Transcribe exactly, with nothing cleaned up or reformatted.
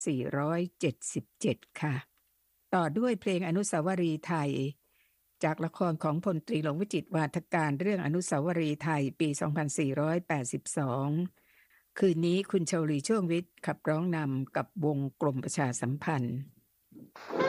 สี่ร้อยเจ็ดสิบเจ็ด ค่ะต่อด้วยเพลงอนุสาวรีย์ไทยจากละครของพลตรีหลวงวิจิตรวาทการเรื่องอนุสาวรีย์ไทยปี สองพันสี่ร้อยแปดสิบสอง คืนนี้คุณชลลีช่วงวิทย์ขับร้องนำกับวงกลมประชาสัมพันธ์